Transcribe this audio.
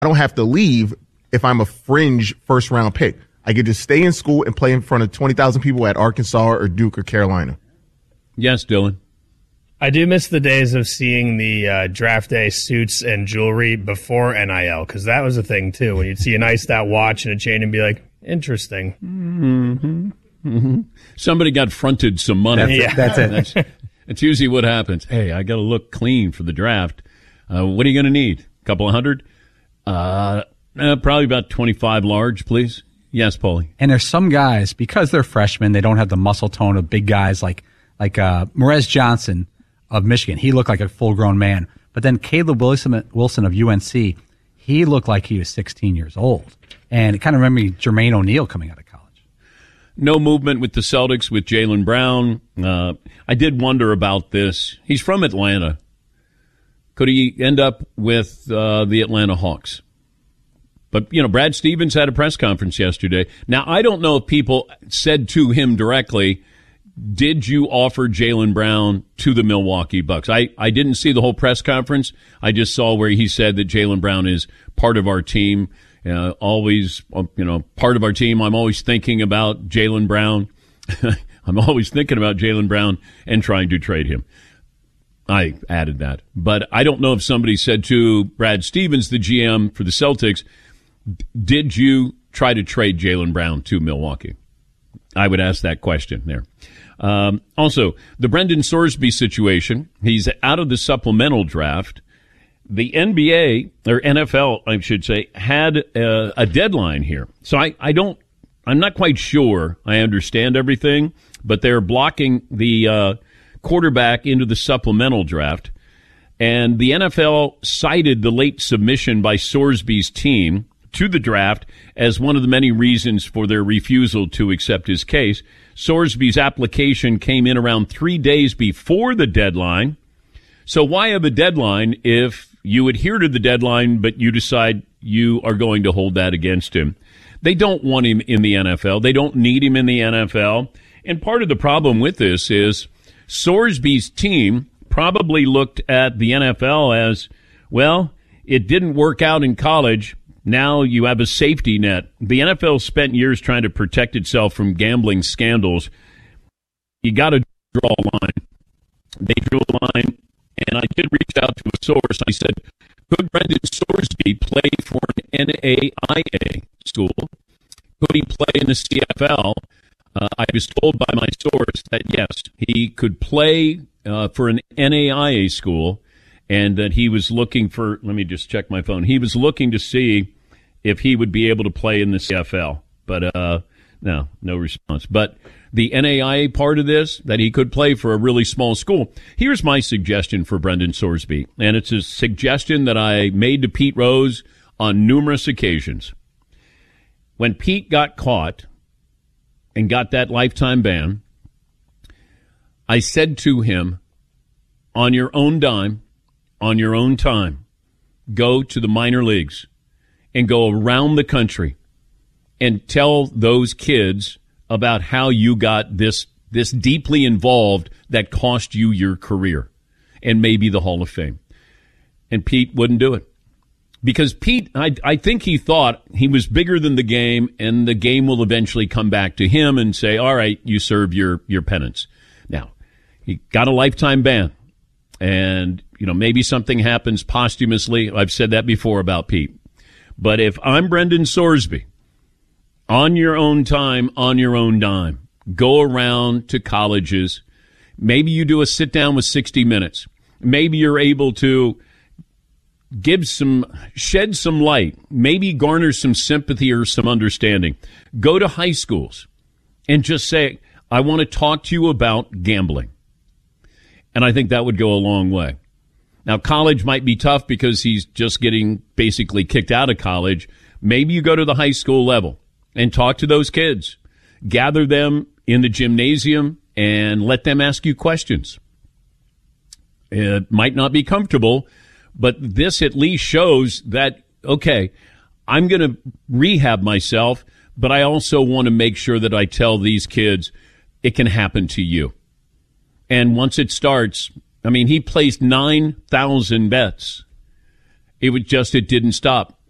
I don't have to leave if I'm a fringe first-round pick. I get to stay in school and play in front of 20,000 people at Arkansas or Duke or Carolina. Yes, Dylan. I do miss the days of seeing the draft day suits and jewelry before NIL, because that was a thing, too, when you'd see a nice out watch and a chain and be like, interesting. Mm-hmm. Mm-hmm. Somebody got fronted some money. That's it. That's usually what happens. Hey, I got to look clean for the draft. What are you going to need? A couple of hundred? Probably about 25 large, please. Yes, Paulie. And there's some guys, because they're freshmen, they don't have the muscle tone of big guys like Morez Johnson of Michigan. He looked like a full-grown man. But then Caleb Wilson of UNC, he looked like he was 16 years old. And it kind of reminded me of Jermaine O'Neal coming out of college. No movement with the Celtics with Jaylen Brown. I did wonder about this. He's from Atlanta. Could he end up with the Atlanta Hawks? But, Brad Stevens had a press conference yesterday. Now, I don't know if people said to him directly, did you offer Jaylen Brown to the Milwaukee Bucks? I didn't see the whole press conference. I just saw where he said that Jaylen Brown is part of our team. Always, part of our team. I'm always thinking about Jaylen Brown. I'm always thinking about Jaylen Brown and trying to trade him. I added that. But I don't know if somebody said to Brad Stevens, the GM for the Celtics, did you try to trade Jaylen Brown to Milwaukee? I would ask that question there. Also, the Brendan Sorsby situation. He's out of the supplemental draft. The NBA, or NFL, I should say, had a deadline here. So I'm not quite sure I understand everything, but they're blocking the quarterback into the supplemental draft. And the NFL cited the late submission by Sorsby's team to the draft as one of the many reasons for their refusal to accept his case. Sorsby's application came in around 3 days before the deadline. So why have a deadline if you adhere to the deadline, but you decide you are going to hold that against him? They don't want him in the NFL. They don't need him in the NFL. And part of the problem with this is Sorsby's team probably looked at the NFL as, well, it didn't work out in college. Now you have a safety net. The NFL spent years trying to protect itself from gambling scandals. You got to draw a line. They drew a line, and I did reach out to a source. I said, could Brendan Sorsby play for an NAIA school? Could he play in the CFL? I was told by my source that, yes, he could play for an NAIA school, and that he was looking for, let me just check my phone, he was looking to see if he would be able to play in the CFL. But no response. But the NAIA part of this, that he could play for a really small school. Here's my suggestion for Brendan Sorsby, and it's a suggestion that I made to Pete Rose on numerous occasions. When Pete got caught and got that lifetime ban, I said to him, on your own dime, on your own time, go to the minor leagues and go around the country and tell those kids about how you got this deeply involved that cost you your career and maybe the Hall of Fame. And Pete wouldn't do it. Because Pete, I think he thought he was bigger than the game, and the game will eventually come back to him and say, all right, you serve your penance. Now, he got a lifetime ban. And, maybe something happens posthumously. I've said that before about Pete. But if I'm Brendan Sorsby, on your own time, on your own dime, go around to colleges. Maybe you do a sit down with 60 Minutes. Maybe you're able to shed some light, maybe garner some sympathy or some understanding. Go to high schools and just say, I want to talk to you about gambling. And I think that would go a long way. Now, college might be tough because he's just getting basically kicked out of college. Maybe you go to the high school level and talk to those kids. Gather them in the gymnasium and let them ask you questions. It might not be comfortable, but this at least shows that, okay, I'm going to rehab myself, but I also want to make sure that I tell these kids it can happen to you. And once it starts, he placed 9,000 bets. It didn't stop.